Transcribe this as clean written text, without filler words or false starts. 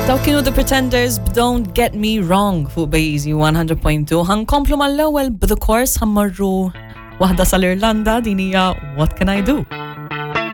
Daw kienu The Pretenders b'Don't Get Me Wrong fuq Bejzi 100.2. Ħankomplu mal-ewwel b'The Course ħammorru waħda sal-Irlanda din hija What Can I Do?